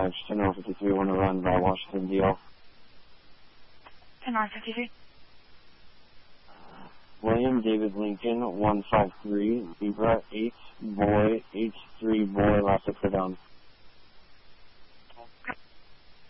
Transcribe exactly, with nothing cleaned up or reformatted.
dispatch, ten oh fifty-three, want to run by Washington, D L. ten oh fifty-three. William David Lincoln, one five three, Zebra eight, Boy, H three, Boy, last exit down.